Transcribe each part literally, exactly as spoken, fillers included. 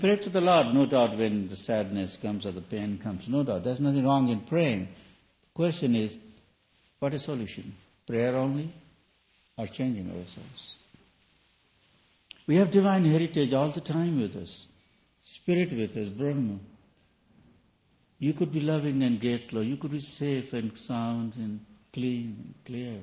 Pray to the Lord, no doubt, when the sadness comes or the pain comes. No doubt. There's nothing wrong in praying. The question is, what is solution? Prayer only or changing ourselves? We have divine heritage all the time with us. Spirit with us, Brahma. You could be loving and get low. You could be safe and sound and clean and clear.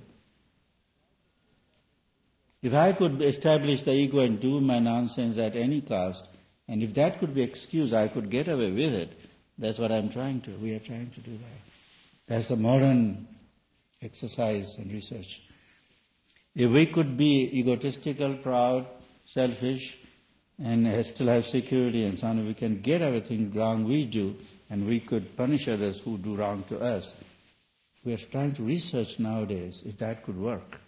If I could establish the ego and do my nonsense at any cost, and if that could be excused, I could get away with it. That's what I'm trying to. We are trying to do that. That's the modern exercise and research. If we could be egotistical, proud, selfish, and still have security and so on, we can get everything wrong we do, and we could punish others who do wrong to us. We are trying to research nowadays if that could work.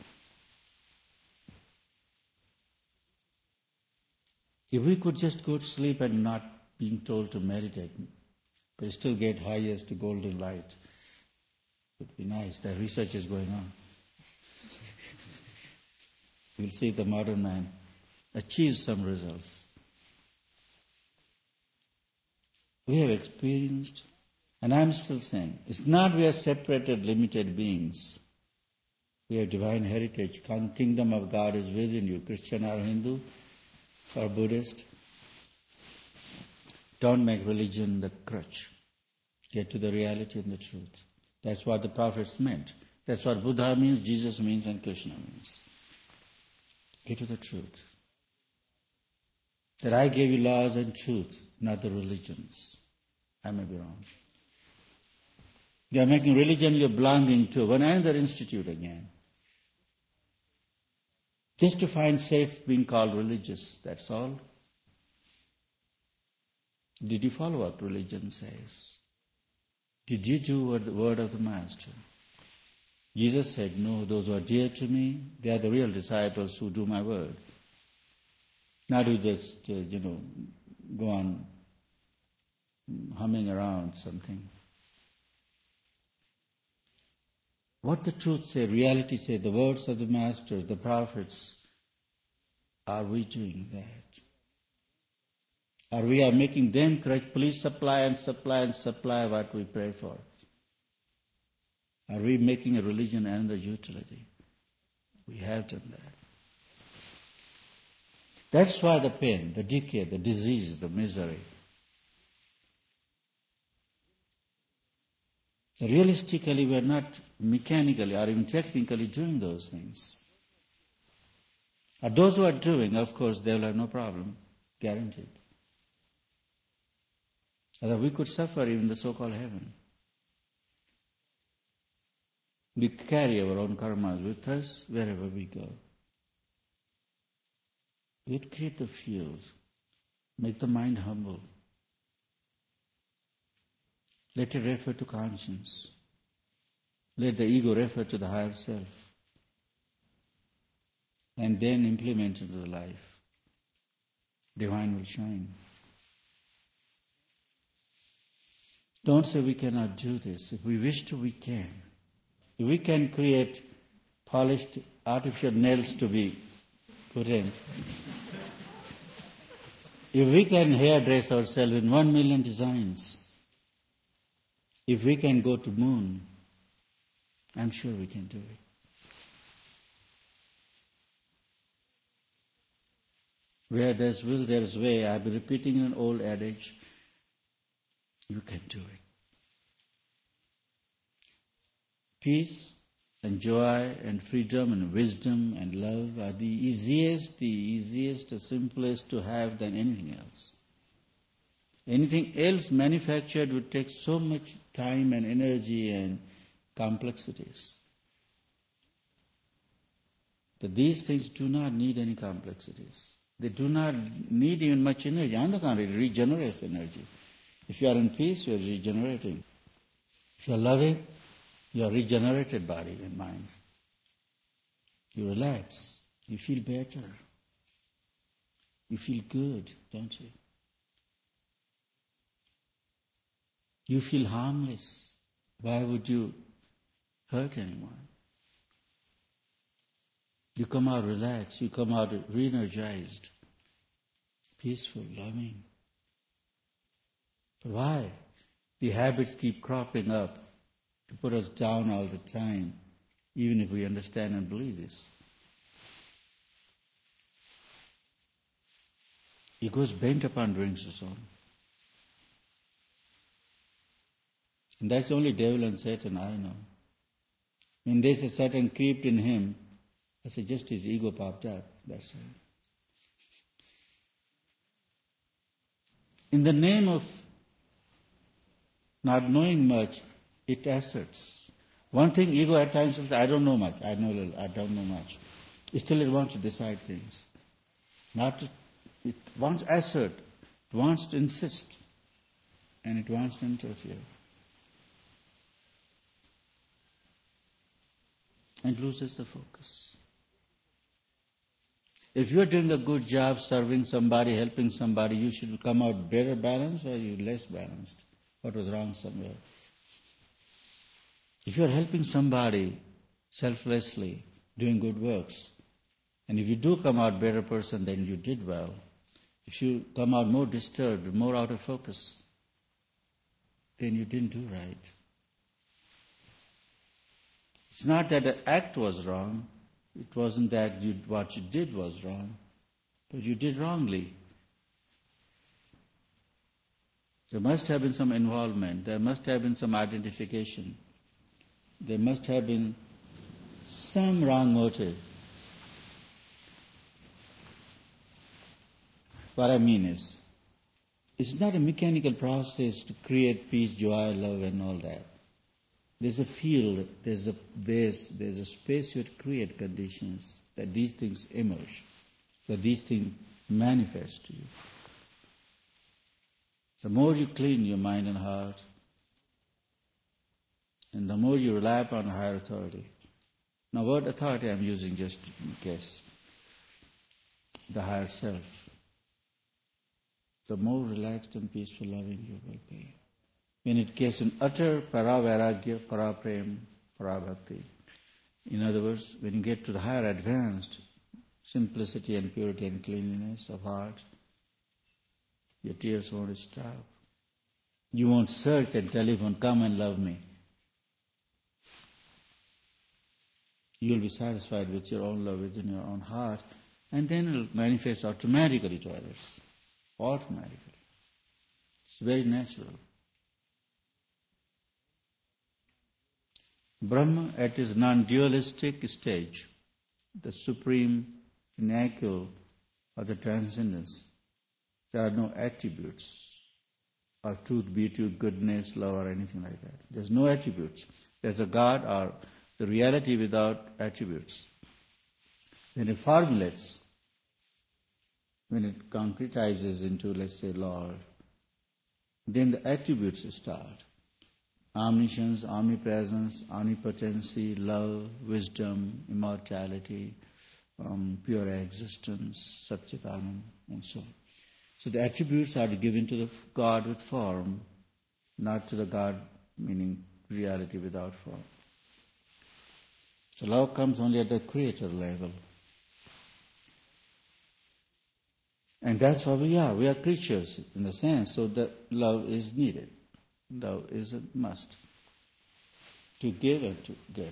If we could just go to sleep and not being told to meditate, but still get highest golden light, it would be nice. That research is going on. We'll see the modern man achieve some results. We have experienced, and I'm still saying, it's not we are separated, limited beings. We have divine heritage. Kingdom of God is within you, Christian or Hindu or Buddhist. Don't make religion the crutch. Get to the reality and the truth. That's what the prophets meant. That's what Buddha means, Jesus means, and Krishna means. Get to the truth. That I gave you laws and truth, not the religions. I may be wrong. You are making religion you're belonging to another institute again. Just to find safe being called religious, that's all. Did you follow what religion says? Did you do what the word of the Master? Jesus said, no, those who are dear to me, they are the real disciples who do my word. Not who just, uh, you know, go on humming around something. What the truth say, reality say, the words of the Masters, the prophets, are we doing that? Or we are making them correct, please supply and supply and supply what we pray for? Are we making a religion another utility? We have done that. That's why the pain, the decay, the disease, the misery. Realistically, we are not mechanically or even technically doing those things. Or those who are doing, of course, they will have no problem, guaranteed. Although we could suffer even the so-called heaven. We carry our own karmas with us wherever we go. We create the field, make the mind humble. Let it refer to conscience. Let the ego refer to the higher self. And then implement it into the life. Divine will shine. Don't say we cannot do this. If we wish to, we can. If we can create polished artificial nails to be put in, if we can hairdress ourselves in one million designs, if we can go to moon, I'm sure we can do it. Where there's will, there's way. I've been repeating an old adage. You can do it. Peace and joy and freedom and wisdom and love are the easiest, the easiest, the simplest to have than anything else. Anything else manufactured would take so much time and energy and complexities. But these things do not need any complexities. They do not need even much energy. On the contrary, it regenerates energy. If you are in peace, you are regenerating. If you are loving, you are regenerated body and mind. You relax. You feel better. You feel good, don't you? You feel harmless. Why would you hurt anyone? You come out relaxed. You come out re-energized. peaceful, loving. But why? The habits keep cropping up to put us down all the time, even if we understand and believe this. Ego is bent upon doing so. And that's only devil and Satan I know. When there's a Satan creeped in him, I say just his ego popped up. That's it. In the name of not knowing much, it asserts. One thing ego at times says, I don't know much, I know little, I don't know much. Still it wants to decide things. Not to, it wants to assert, it wants to insist, and it wants to interfere. And loses the focus. If you're doing a good job serving somebody, helping somebody, you should come out better balanced or you less balanced. What was wrong somewhere? If you're helping somebody selflessly, doing good works, and if you do come out better person, then you did well. If you come out more disturbed, more out of focus, then you didn't do right. It's not that the act was wrong. It wasn't that you, what you did was wrong, but you did wrongly. There must have been some involvement. There must have been some identification. There must have been some wrong motive. What I mean is, it's not a mechanical process to create peace, joy, love, and all that. There's a field, there's a base, there's a space you have to create conditions that these things emerge, that these things manifest to you. The more you clean your mind and heart, and the more you rely upon higher authority. Now, word authority I'm using just in case. The higher self. The more relaxed and peaceful, loving you will be. When it gets in utter para-vairagya, para-prem, para-bhakti. In other words, when you get to the higher advanced simplicity and purity and cleanliness of heart, your tears won't stop. You won't search and telephone, come and love me. You'll be satisfied with your own love within your own heart, and then it'll manifest automatically to others. Automatically. It's very natural. Brahma at its non-dualistic stage, the supreme pinnacle of the transcendence, there are no attributes of truth, beauty, goodness, love, or anything like that. There's no attributes. There's a God or the reality without attributes. When it formulates, when it concretizes into, let's say, Lord, then the attributes start. Omniscience, omnipresence, omnipotency, love, wisdom, immortality, um, pure existence, Satchitanand, and so on. So the attributes are given to the God with form, not to the God meaning reality without form. So love comes only at the creator level. And that's why we are. We are creatures in a sense, so that love is needed. Love is a must. To give and to get.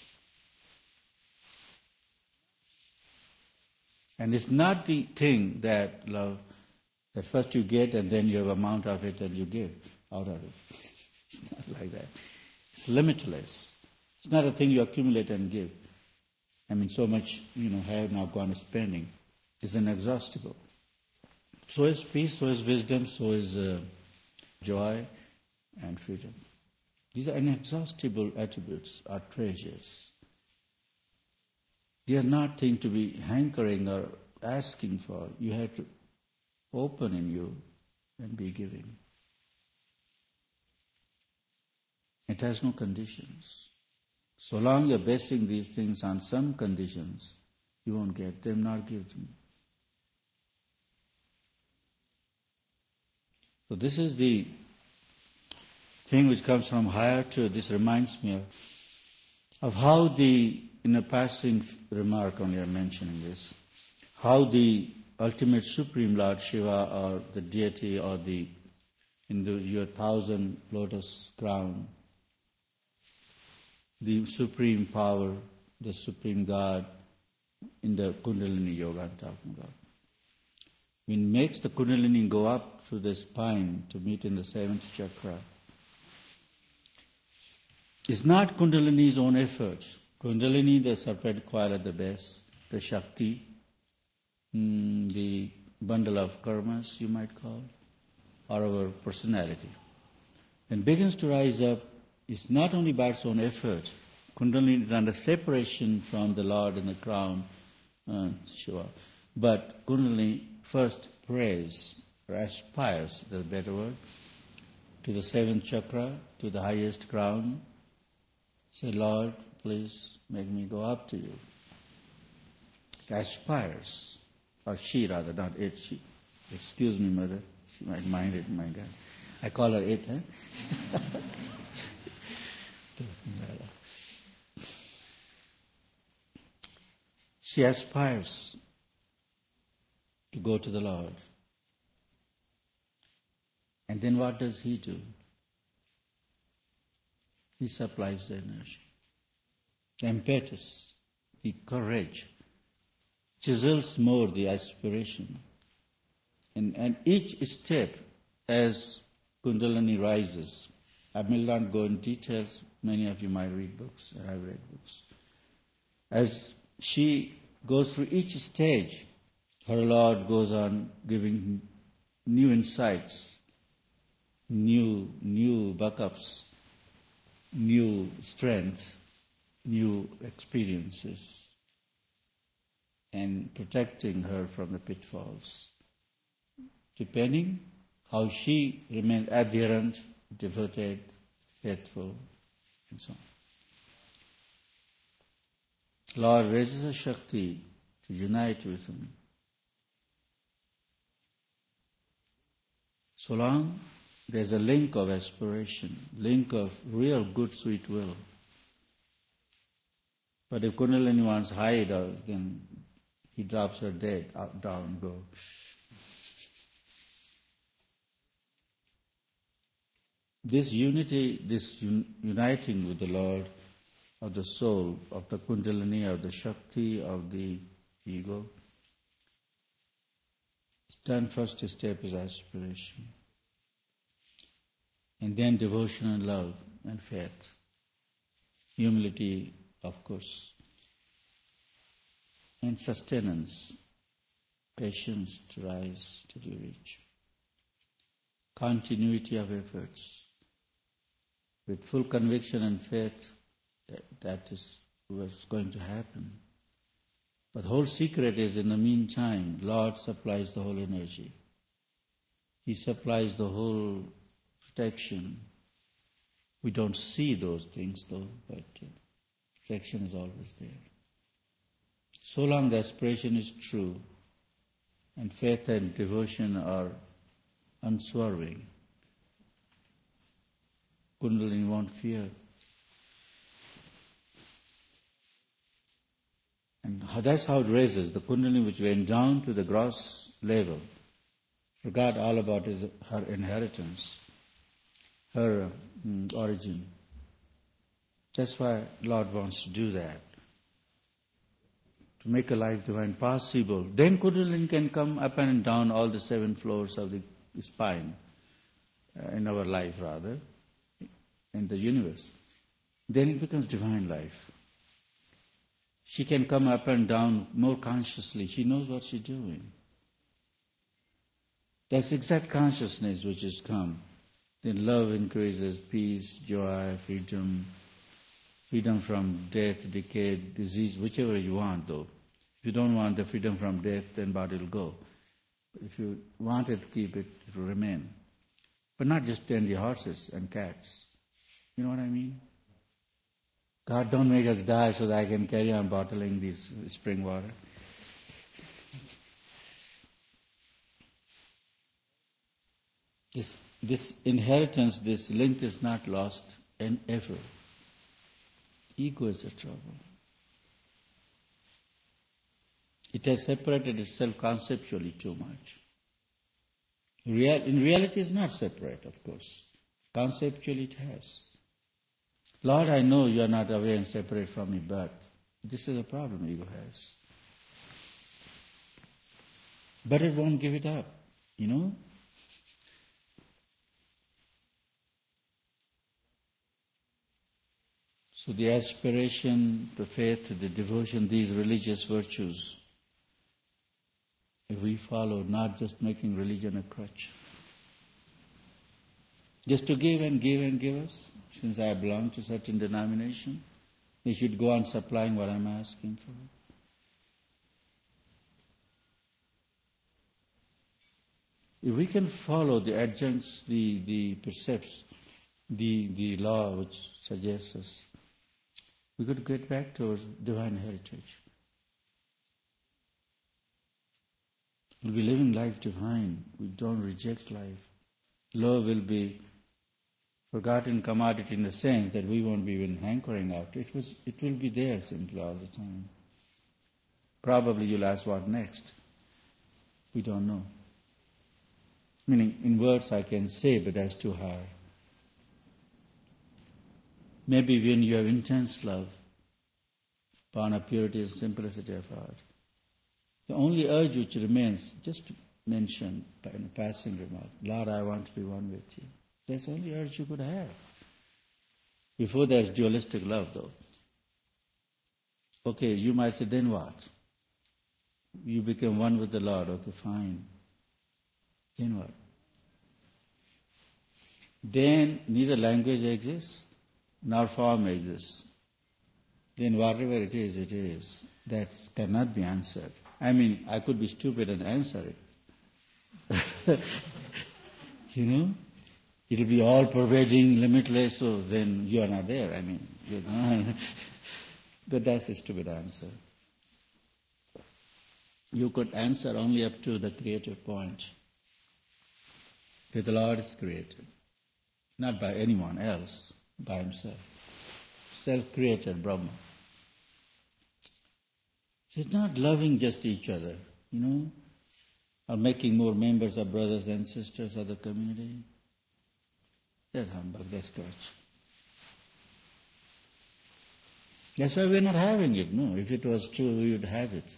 And it's not the thing that love, that first you get and then you have amount of it and you give out of it. It's not like that. It's limitless. It's not a thing you accumulate and give. I mean, so much, you know, have now gone to spending. It's inexhaustible. So is peace, so is wisdom, so is uh, joy and freedom. These are inexhaustible attributes, or treasures. They are not things to be hankering or asking for. You have to open in you and be giving. It has no conditions. So long you're basing these things on some conditions, you won't get them, nor give them. So this is the thing which comes from higher to, this reminds me of, of how the, in a passing remark only I'm mentioning this, how the ultimate supreme Lord Shiva or the deity or the in the, your thousand lotus crown, the supreme power, the supreme God in the Kundalini Yoga I'm talking about. When it makes the Kundalini go up through the spine to meet in the seventh chakra, it's not Kundalini's own effort. Kundalini, the serpent coil at the base, the Shakti, mm, the bundle of karmas, you might call, or our personality. When it begins to rise up, it's not only by its own effort. Kundalini is under separation from the Lord in the crown, uh, Shiva. But Kundalini first prays, or aspires, that's a better word, to the seventh chakra, to the highest crown. Say, Lord, please make me go up to you. It aspires, or she rather, not it, she. Excuse me, mother. She might mind it, my God. I call her it, huh? Doesn't matter. She aspires to go to the Lord. And then what does he do? He supplies the energy. The impetus, the courage, chisels more the aspiration. And, and each step as Kundalini rises, I will not go in details, many of you might read books, and I've read books. As she goes through each stage, her Lord goes on giving new insights, new new backups, new strength, new experiences, and protecting her from the pitfalls, depending how she remains adherent, devoted, faithful, and so on. Lord raises a Shakti to unite with him. So long there's a link of aspiration, link of real good sweet will. But if Kundalini wants to hide, then he drops her dead, up, down, go. This unity, this un- uniting with the Lord of the soul, of the Kundalini, of the Shakti, of the ego, it's done first step is aspiration. And then devotion and love and faith. Humility, of course. And sustenance, patience to rise till you reach. Continuity of efforts. With full conviction and faith, that, that is what's going to happen. But the whole secret is, in the meantime, Lord supplies the whole energy. He supplies the whole protection. We don't see those things though, but uh, protection is always there. So long the aspiration is true and faith and devotion are unswerving, Kundalini won't fear. And that's how it raises. The Kundalini which went down to the gross level, forgot all about his, her inheritance, her um, origin. That's why Lord wants to do that. To make a life divine possible. Then Kundalini can come up and down all the seven floors of the spine, uh, in our life rather, in the universe. Then it becomes divine life. She can come up and down more consciously. She knows what she's doing. That's exact consciousness which has come. Then love increases, peace, joy, freedom, freedom from death, decay, disease, whichever you want though. If you don't want the freedom from death, then body will go. If you want it to keep it, it will remain. But not just tend the horses and cats. You know what I mean? God, don't make us die so that I can carry on bottling this spring water. This, this inheritance, this link is not lost and ever. Ego is a trouble. It has separated itself conceptually too much. Real, in reality, it's not separate, of course. Conceptually, it has. Lord, I know you are not away and separate from me, but this is a problem ego has. But it won't give it up, you know. So the aspiration, the faith, the devotion, these religious virtues, if we follow, not just making religion a crutch. Just to give and give and give us, since I belong to certain denomination, they should go on supplying what I'm asking for. If we can follow the adjuncts, the, the precepts, the, the law which suggests us, we could get back to our divine heritage. We'll be living life divine. We don't reject life. Love will be forgotten commodity in the sense that we won't be even hankering after it. Was, it will be there simply all the time. Probably you'll ask what next. We don't know. Meaning, in words I can say, but that's too hard. Maybe when you have intense love, Bhana purity and simplicity of heart, the only urge which remains, just to mention in a passing remark, Lord, I want to be one with you. That's the only urge you could have. Before there's dualistic love, though. Okay, you might say, then what? You become one with the Lord, okay, fine. Then what? Then neither language exists, nor form exists. Then whatever it is, it is. That cannot be answered. I mean, I could be stupid and answer it. You know? It'll be all pervading, limitless, so then you are not there. I mean, you know. But that's a stupid answer. You could answer only up to the creative point. That the Lord is created. Not by anyone else, by Himself. Self-created Brahma. He's not loving just each other, you know, or making more members or brothers and sisters of the community. That's humbug, that's crutch. That's why we're not having it, no. If it was true, we would have it.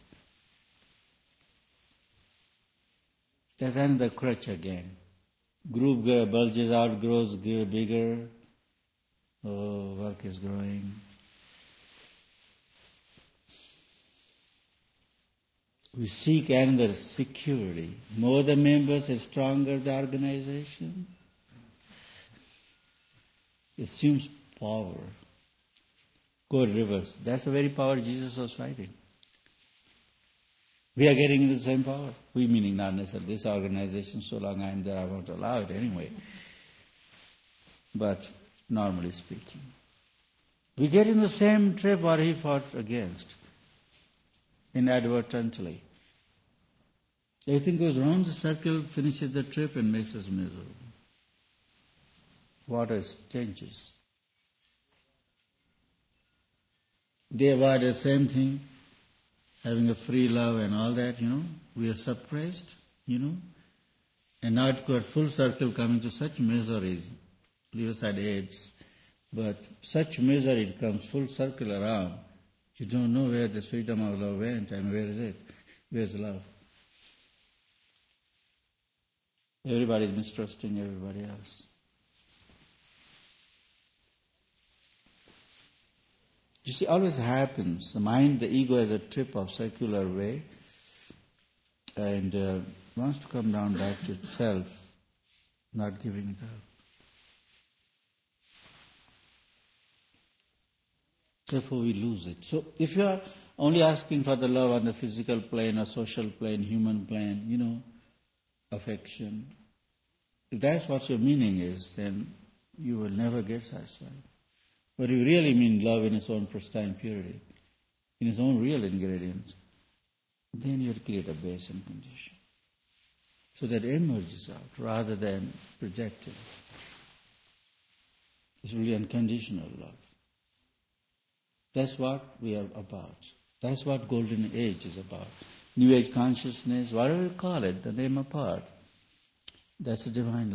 That's another crutch again. Group bulges out, grows bigger. Oh, work is growing. We seek another security. More the members, the stronger the organization. It assumes power. Go reverse. That's the very power Jesus was fighting. We are getting into the same power. We meaning not necessarily this organization, so long I am there, I won't allow it anyway. But normally speaking. We get in the same trap what he fought against. Inadvertently. Everything goes round the circle, finishes the trip and makes us miserable. Water changes. They avoid the same thing, having a free love and all that, you know. We are suppressed, you know. And now it got full circle coming to such miseries. Leave aside AIDS. But such misery it comes full circle around. You don't know where this freedom of love went and where is it? Where's love? Everybody is mistrusting everybody else. You see, always happens. The mind, the ego has a trip of circular way and uh, wants to come down back to itself, not giving it up. Therefore we lose it. So if you are only asking for the love on the physical plane or social plane, human plane, you know, affection, if that's what your meaning is, then you will never get satisfied. But if you really mean love in its own pristine purity, in its own real ingredients, then you create a base and condition. So that emerges out rather than projected. It's really unconditional love. That's what we are about. That's what Golden Age is about. New Age consciousness, whatever you call it, the name apart. That's a divine